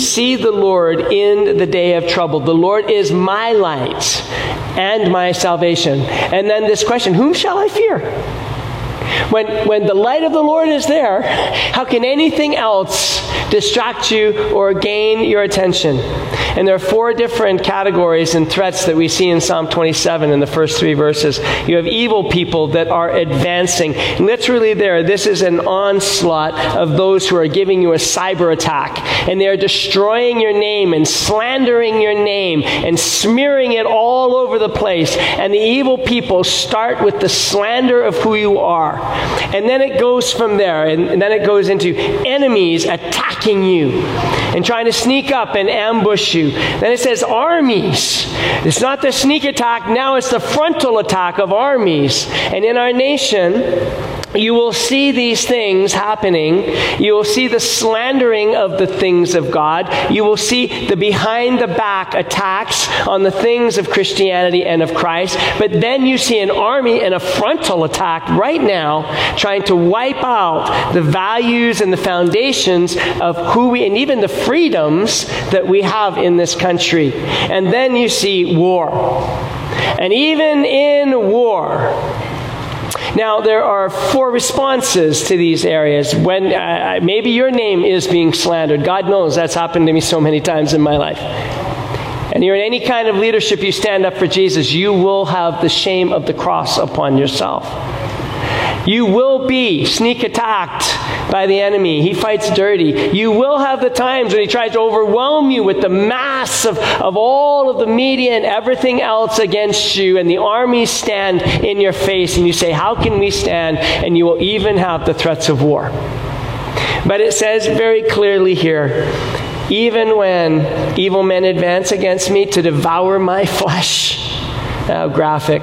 see the Lord in the day of trouble. The Lord is my light and my salvation. And then this question, whom shall I fear? When the light of the Lord is there, how can anything else distract you or gain your attention? And there are 4 different categories and threats that we see in Psalm 27 in the first 3 verses. You have evil people that are advancing. Literally this is an onslaught of those who are giving you a cyber attack. And they are destroying your name and slandering your name and smearing it all over the place. And the evil people start with the slander of who you are. And then it goes from there, and then it goes into enemies attacking you and trying to sneak up and ambush you. Then it says armies. It's not the sneak attack, now it's the frontal attack of armies. And in our nation, you will see these things happening. You will see the slandering of the things of God. You will see the behind-the-back attacks on the things of Christianity and of Christ. But then you see an army and a frontal attack right now trying to wipe out the values and the foundations of who we, and even the freedoms that we have in this country. And then you see war. And even in war, now, there are 4 responses to these areas. When maybe your name is being slandered. God knows that's happened to me so many times in my life. And you're in any kind of leadership, you stand up for Jesus, you will have the shame of the cross upon yourself. You will be sneak attacked by the enemy. He fights dirty. You will have the times when he tries to overwhelm you with the mass of all of the media and everything else against you, and the armies stand in your face, and you say, how can we stand? And you will even have the threats of war. But it says very clearly here, even when evil men advance against me to devour my flesh. How graphic.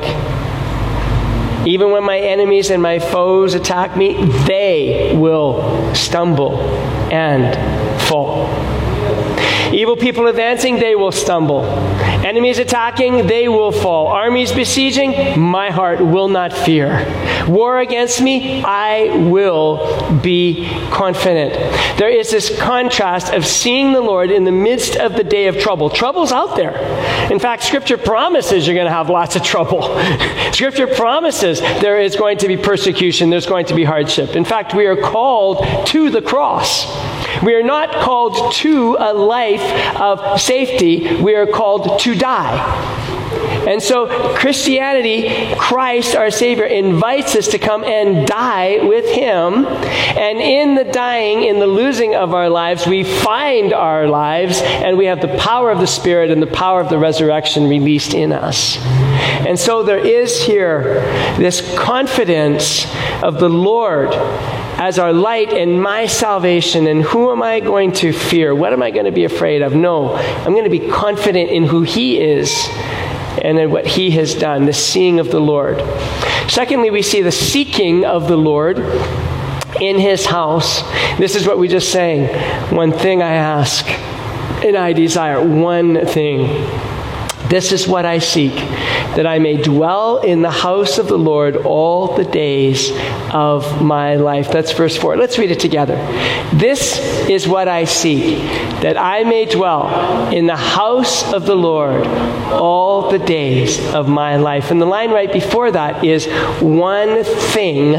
Even when my enemies and my foes attack me, they will stumble and fall. Evil people advancing, they will stumble. Enemies attacking, they will fall. Armies besieging, my heart will not fear. War against me, I will be confident. There is this contrast of seeing the Lord in the midst of the day of trouble. Trouble's out there. In fact, Scripture promises you're going to have lots of trouble. Scripture promises there is going to be persecution, there's going to be hardship. In fact, we are called to the cross. We are not called to a life of safety. We are called to die. And so Christianity, Christ, our Savior, invites us to come and die with Him. And in the dying, in the losing of our lives, we find our lives, and we have the power of the Spirit and the power of the resurrection released in us. And so there is here this confidence of the Lord as our light and my salvation. And who am I going to fear? What am I going to be afraid of? No, I'm going to be confident in who He is and in what He has done, the seeing of the Lord. Secondly, we see the seeking of the Lord in His house. This is what we just sang. One thing I ask, and I desire. One thing. This is what I seek, that I may dwell in the house of the Lord all the days of my life. That's verse 4. Let's read it together. This is what I seek, that I may dwell in the house of the Lord all the days of my life. And the line right before that is one thing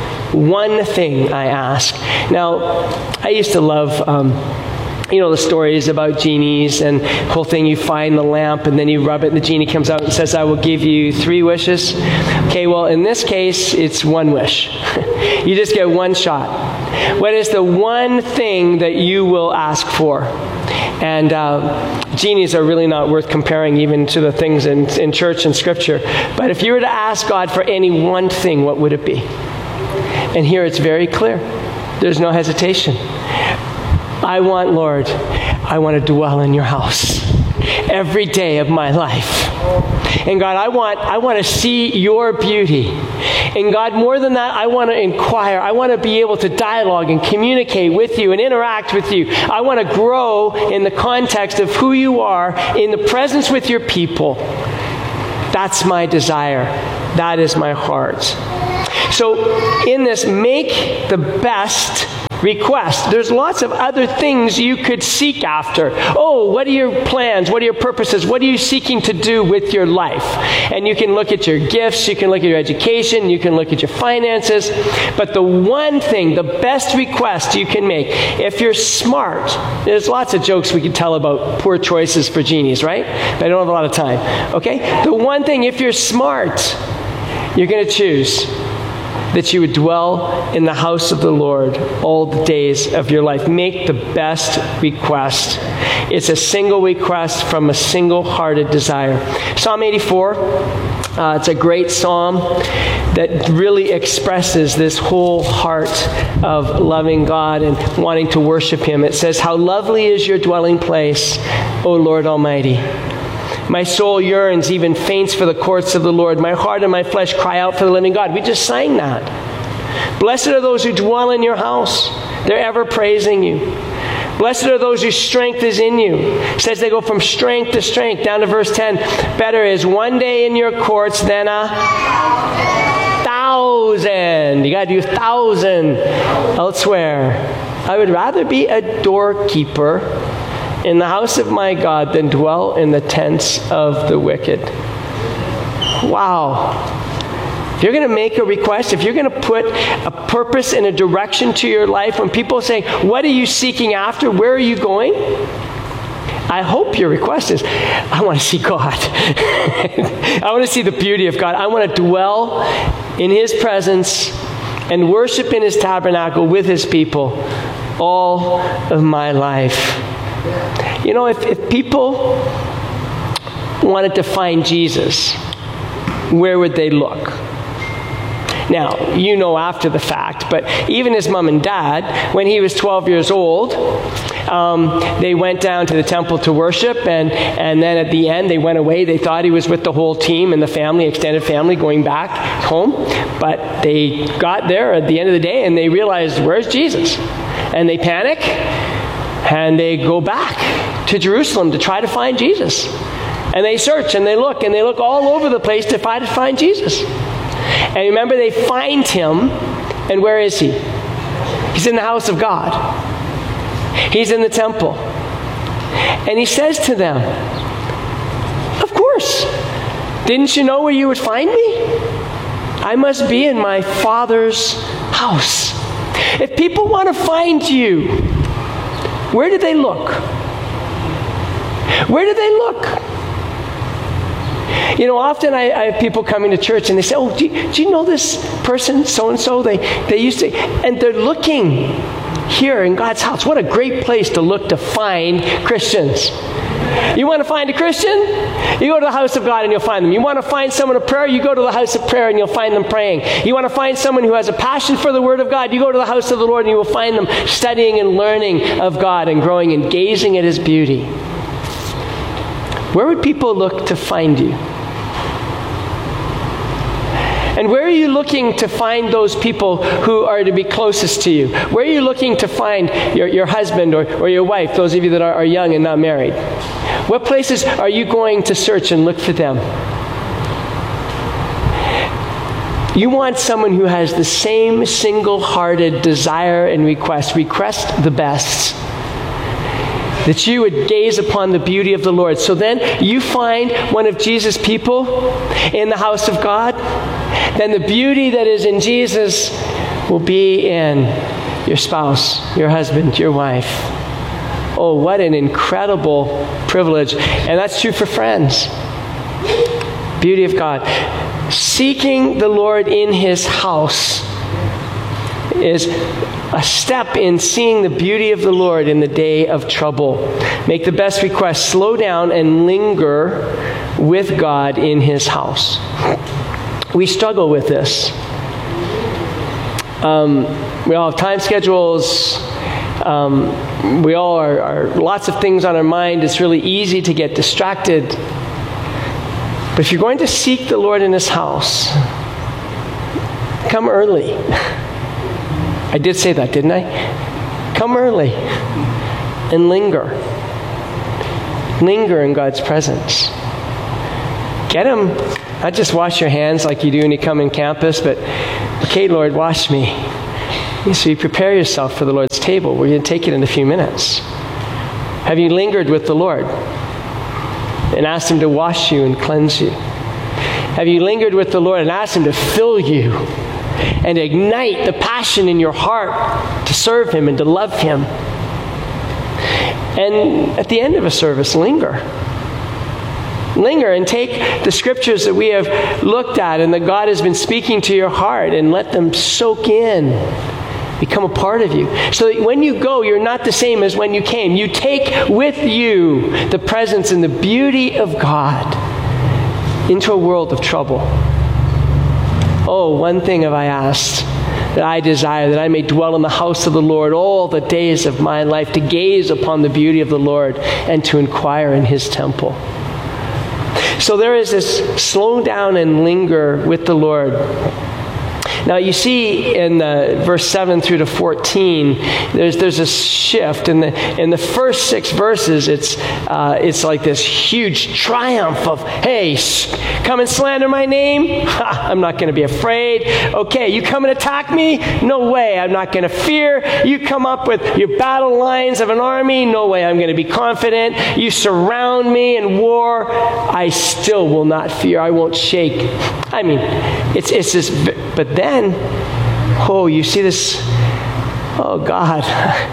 I ask. Now, I used to love the stories about genies and the whole thing. You find the lamp and then you rub it and the genie comes out and says, I will give you 3 wishes. Okay, well, in this case, it's 1 wish. You just get 1 shot. What is the one thing that you will ask for? And genies are really not worth comparing even to the things in church and Scripture. But if you were to ask God for any one thing, what would it be? And here it's very clear. There's no hesitation. I want to dwell in your house every day of my life. And God, I want to see your beauty. And God, more than that, I want to inquire. I want to be able to dialogue and communicate with you and interact with you. I want to grow in the context of who you are, in the presence with your people. That's my desire. That is my heart. So in this, make the best request. There's lots of other things you could seek after. Oh, what are your plans? What are your purposes? What are you seeking to do with your life? And you can look at your gifts, you can look at your education, you can look at your finances. But the one thing, the best request you can make, if you're smart, there's lots of jokes we could tell about poor choices for genies, right? But I don't have a lot of time. Okay? The one thing, if you're smart, you're going to choose that you would dwell in the house of the Lord all the days of your life. Make the best request. It's a single request from a single-hearted desire. Psalm 84, it's a great psalm that really expresses this whole heart of loving God and wanting to worship Him. It says, "How lovely is your dwelling place, O Lord Almighty. My soul yearns, even faints for the courts of the Lord. My heart and my flesh cry out for the living God." We just sang that. Blessed are those who dwell in your house. They're ever praising you. Blessed are those whose strength is in you. It says they go from strength to strength. Down to verse 10. Better is one day in your courts than 1,000. You got to do 1,000 elsewhere. I would rather be a doorkeeper in the house of my God than dwell in the tents of the wicked. Wow. If you're going to make a request, if you're going to put a purpose and a direction to your life, when people say, "What are you seeking after? Where are you going?" I hope your request is, I want to see God. I want to see the beauty of God. I want to dwell in His presence and worship in His tabernacle with His people all of my life. You know, if people wanted to find Jesus, where would they look? Now, you know after the fact, but even his mom and dad, when he was 12 years old, they went down to the temple to worship, and then at the end they went away. They thought he was with the whole team and the family, extended family, going back home. But they got there at the end of the day and they realized, where's Jesus? And they panic and they go back to Jerusalem to try to find Jesus. And they search and they look all over the place to try to find Jesus. And remember, they find Him, and where is He? He's in the house of God. He's in the temple. And He says to them, "Of course, didn't you know where you would find me? I must be in my Father's house." If people want to find you, where do they look? Where do they look? You know, often I have people coming to church and they say, "Oh, do you know this person, so-and-so? They used to," and they're looking here in God's house. What a great place to look to find Christians. You want to find a Christian? You go to the house of God and you'll find them. You want to find someone of prayer? You go to the house of prayer and you'll find them praying. You want to find someone who has a passion for the Word of God? You go to the house of the Lord and you will find them studying and learning of God and growing and gazing at His beauty. Where would people look to find you? And where are you looking to find those people who are to be closest to you? Where are you looking to find your husband or your wife, those of you that are young and not married? What places are you going to search and look for them? You want someone who has the same single-hearted desire and request the best. That you would gaze upon the beauty of the Lord. So then you find one of Jesus' people in the house of God, then the beauty that is in Jesus will be in your spouse, your husband, your wife. Oh, what an incredible privilege. And that's true for friends. Beauty of God. Seeking the Lord in His house is a step in seeing the beauty of the Lord in the day of trouble. Make the best request. Slow down and linger with God in His house. We struggle with this. We all have time schedules. We all are lots of things on our mind. It's really easy to get distracted. But if you're going to seek the Lord in His house, come early. I did say that, didn't I? Come early and linger. Linger in God's presence. Get Him. Not just wash your hands like you do when you come in campus, but, okay, Lord, wash me. So you prepare yourself for the Lord's table. We're going to take it in a few minutes. Have you lingered with the Lord and asked him to wash you and cleanse you? Have you lingered with the Lord and asked him to fill you and ignite the passion in your heart to serve him and to love him? And at the end of a service, linger. Linger and take the scriptures that we have looked at and that God has been speaking to your heart and let them soak in, become a part of you. So that when you go, you're not the same as when you came. You take with you the presence and the beauty of God into a world of trouble. Oh, one thing have I asked, that I desire, that I may dwell in the house of the Lord all the days of my life, to gaze upon the beauty of the Lord and to inquire in his temple. So there is this slow down and linger with the Lord. Now you see in verse 7 through to 14, there's a shift. In the first 6 verses, it's like this huge triumph of, hey, come and slander my name? I'm not going to be afraid. Okay, you come and attack me? No way, I'm not going to fear. You come up with your battle lines of an army? No way, I'm going to be confident. You surround me in war? I still will not fear. I won't shake. I mean, it's this, but then, you see this, oh God,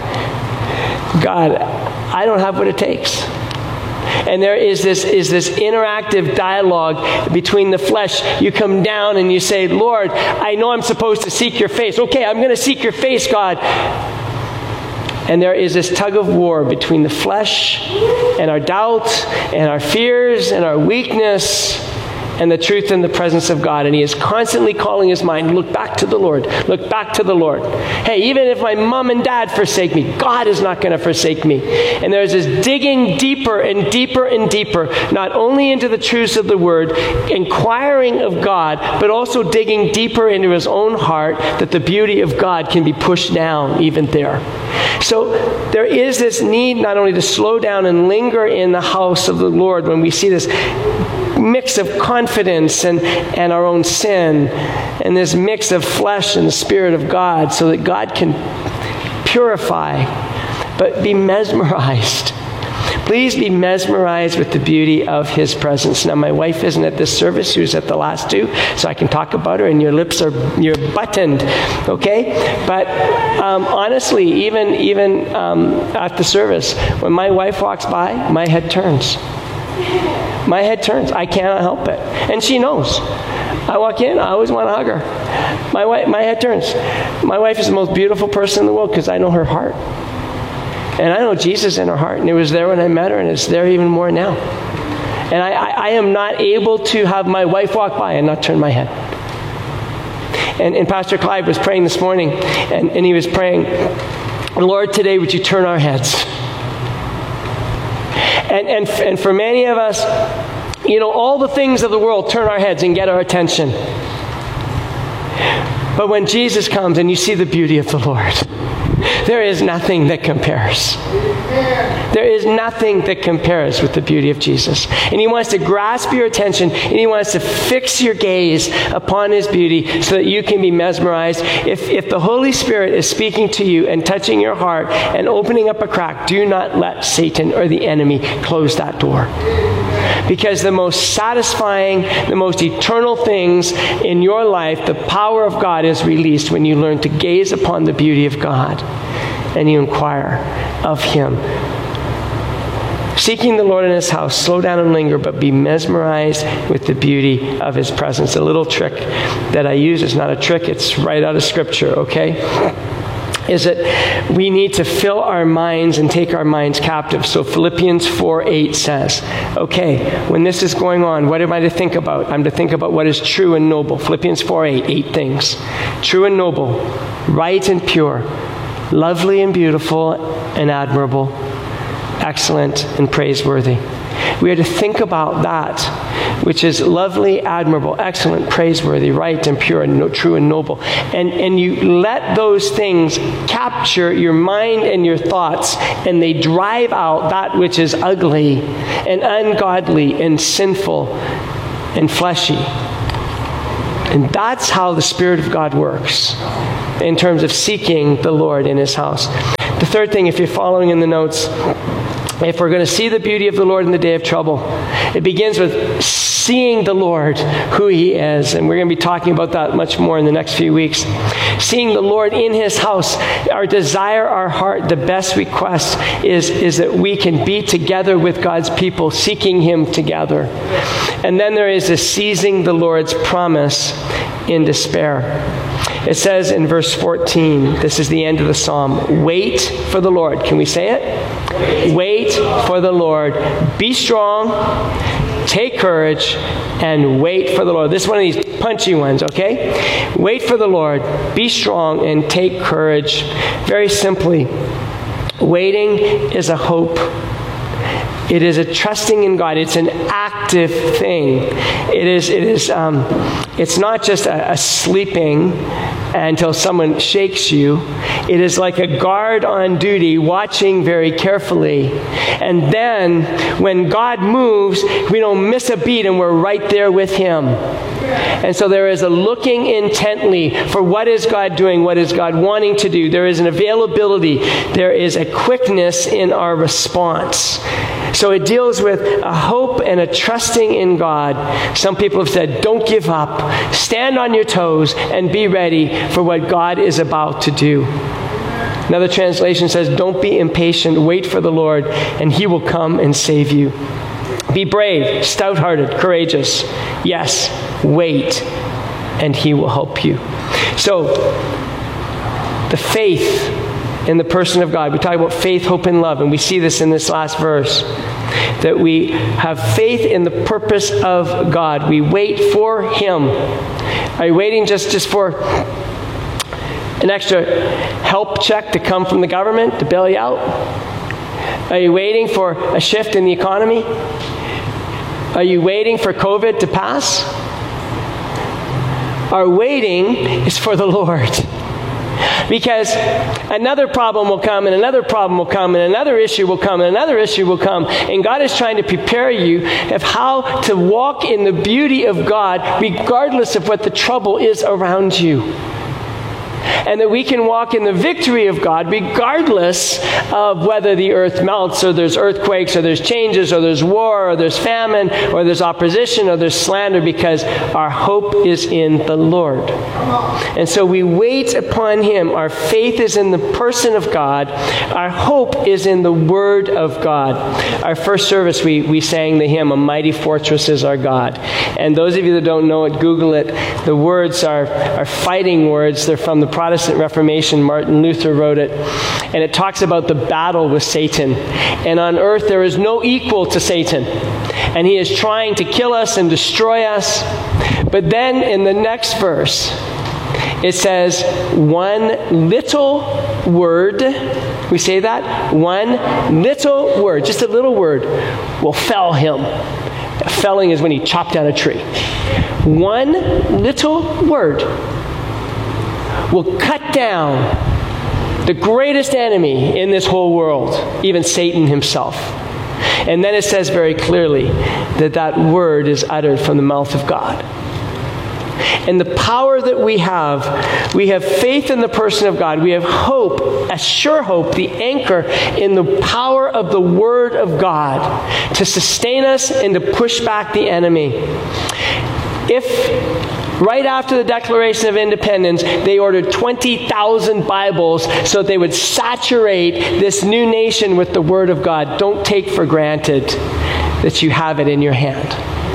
I don't have what it takes. And there is this interactive dialogue between the flesh. You come down and you say, Lord, I know I'm supposed to seek your face. Okay, I'm going to seek your face, God. And there is this tug of war between the flesh and our doubt and our fears and our weakness and the truth and the presence of God. And he is constantly calling his mind, look back to the Lord. Look back to the Lord. Hey, even if my mom and dad forsake me, God is not going to forsake me. And there's this digging deeper and deeper and deeper, not only into the truths of the word, inquiring of God, but also digging deeper into his own heart, that the beauty of God can be pushed down even there. So there is this need not only to slow down and linger in the house of the Lord when we see this mix of confidence and our own sin, and this mix of flesh and the Spirit of God, so that God can purify, but be mesmerized. Please be mesmerized with the beauty of his presence. Now, my wife isn't at this service. She was at the last 2, so I can talk about her, and you're buttoned, okay? But honestly, even at the service, when my wife walks by, my head turns. My head turns. I cannot help it. And she knows. I walk in, I always want to hug her. My head turns. My wife is the most beautiful person in the world because I know her heart. And I know Jesus in her heart. And it was there when I met her, and it's there even more now. And I am not able to have my wife walk by and not turn my head. And Pastor Clive was praying this morning, and he was praying, Lord, today would you turn our heads? And for many of us, all the things of the world turn our heads and get our attention. But when Jesus comes and you see the beauty of the Lord, there is nothing that compares. There is nothing that compares with the beauty of Jesus. And he wants to grasp your attention, and he wants to fix your gaze upon his beauty so that you can be mesmerized. If the Holy Spirit is speaking to you and touching your heart and opening up a crack, do not let Satan or the enemy close that door. Because the most satisfying, the most eternal things in your life, the power of God is released when you learn to gaze upon the beauty of God and you inquire of him. Seeking the Lord in his house, slow down and linger, but be mesmerized with the beauty of his presence. A little trick that I use is not a trick, it's right out of Scripture, okay? Is that we need to fill our minds and take our minds captive. So Philippians 4:8 says, okay, when this is going on, what am I to think about? I'm to think about what is true and noble. Philippians 4:8, 8 things. True and noble, right and pure, lovely and beautiful and admirable, excellent and praiseworthy. We are to think about that, which is lovely, admirable, excellent, praiseworthy, right and pure, and true and noble. And you let those things capture your mind and your thoughts, and they drive out that which is ugly and ungodly and sinful and fleshy. And that's how the Spirit of God works in terms of seeking the Lord in his house. The third thing, if you're following in the notes, if we're going to see the beauty of the Lord in the day of trouble, it begins with seeing the Lord, who he is. And we're going to be talking about that much more in the next few weeks. Seeing the Lord in his house, our desire, our heart, the best request is that we can be together with God's people, seeking him together. And then there is a seizing the Lord's promise in despair. It says in verse 14, this is the end of the psalm, wait for the Lord. Can we say it? Wait for the Lord. Be strong, take courage, and wait for the Lord. This is one of these punchy ones, okay? Wait for the Lord. Be strong and take courage. Very simply, waiting is a hope. It is a trusting in God. It's an active thing. It's not just a sleeping until someone shakes you. It is like a guard on duty, watching very carefully. And then when God moves, we don't miss a beat and we're right there with him. And so there is a looking intently for what is God doing, what is God wanting to do. There is an availability. There is a quickness in our response. So it deals with a hope and a trusting in God. Some people have said, don't give up. Stand on your toes and be ready for what God is about to do. Another translation says, don't be impatient. Wait for the Lord, and he will come and save you. Be brave, stout-hearted, courageous. Yes, wait, and he will help you. So, the faith in the person of God. We talk about faith, hope, and love, and we see this in this last verse. That we have faith in the purpose of God. We wait for him. Are you waiting just for an extra help check to come from the government to bail you out? Are you waiting for a shift in the economy? Are you waiting for COVID to pass? Our waiting is for the Lord. Because another problem will come, and another problem will come, and another issue will come, and another issue will come. And God is trying to prepare you of how to walk in the beauty of God regardless of what the trouble is around you. And that we can walk in the victory of God regardless of whether the earth melts, or there's earthquakes, or there's changes, or there's war, or there's famine, or there's opposition, or there's slander, because our hope is in the Lord. And so we wait upon him. Our faith is in the person of God. Our hope is in the Word of God. Our first service, we sang the hymn, "A Mighty Fortress is Our God." And those of you that don't know it, Google it. The words are fighting words. They're from the Protestant Reformation. Martin Luther wrote it. And it talks about the battle with Satan. And on earth there is no equal to Satan. And he is trying to kill us and destroy us. But then in the next verse, it says, one little word, we say that? One little word, just a little word, will fell him. Felling is when he chopped down a tree. One little word will cut down the greatest enemy in this whole world, even Satan himself. And then it says very clearly that that word is uttered from the mouth of God. And the power that we have faith in the person of God. We have hope, a sure hope, the anchor in the power of the Word of God to sustain us and to push back the enemy. If right after the Declaration of Independence, they ordered 20,000 Bibles so that they would saturate this new nation with the Word of God, don't take for granted that you have it in your hand.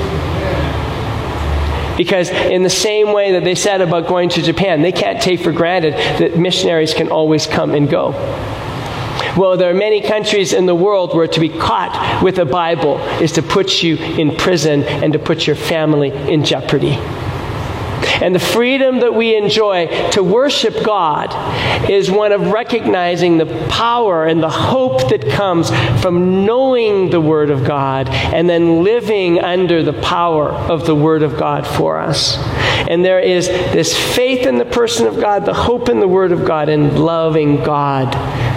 Because in the same way that they said about going to Japan, they can't take for granted that missionaries can always come and go. Well, there are many countries in the world where to be caught with a Bible is to put you in prison and to put your family in jeopardy. And the freedom that we enjoy to worship God is one of recognizing the power and the hope that comes from knowing the Word of God and then living under the power of the Word of God for us. And there is this faith in the person of God, the hope in the Word of God, and loving God.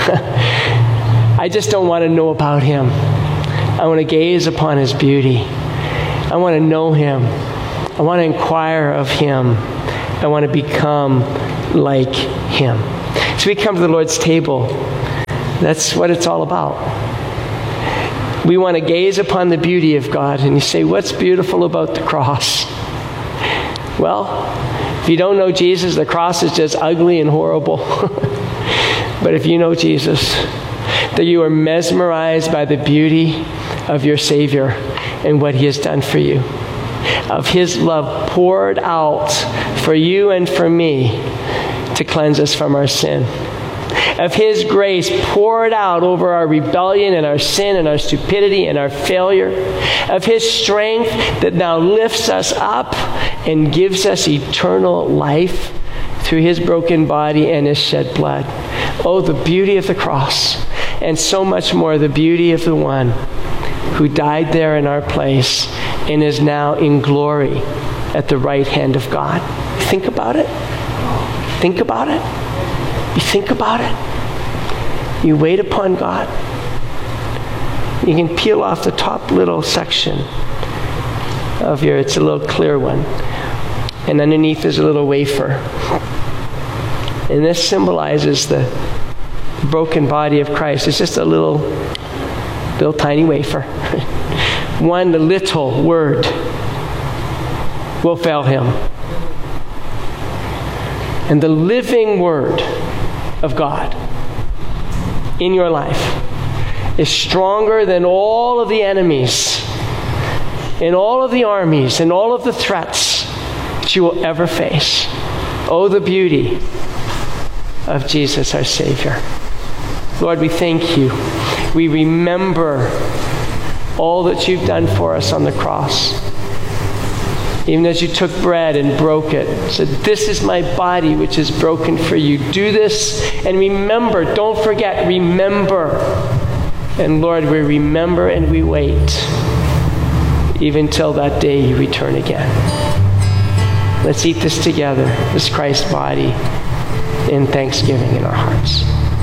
I just don't want to know about Him. I want to gaze upon His beauty. I want to know Him. I want to inquire of Him. I want to become like Him. So we come to the Lord's table. That's what it's all about. We want to gaze upon the beauty of God, and you say, what's beautiful about the cross? Well, if you don't know Jesus, the cross is just ugly and horrible. But if you know Jesus, that you are mesmerized by the beauty of your Savior and what he has done for you, of his love poured out for you and for me to cleanse us from our sin, of his grace poured out over our rebellion and our sin and our stupidity and our failure, of his strength that now lifts us up and gives us eternal life through his broken body and his shed blood. Oh, the beauty of the cross, and so much more the beauty of the one who died there in our place and is now in glory at the right hand of God. Think about it. Think about it. You think about it. You wait upon God. You can peel off the top little section of it's a little clear one. And underneath is a little wafer. And this symbolizes the broken body of Christ. It's just a little tiny wafer. One little word will fail him. And the living word of God in your life is stronger than all of the enemies and all of the armies and all of the threats that you will ever face. Oh, the beauty of Jesus, our Savior. Lord, we thank you. We remember all that you've done for us on the cross. Even as you took bread and broke it, said, this is my body which is broken for you. Do this and remember. Don't forget, remember. And Lord, we remember and we wait even till that day you return again. Let's eat this together, this Christ's body, in thanksgiving in our hearts.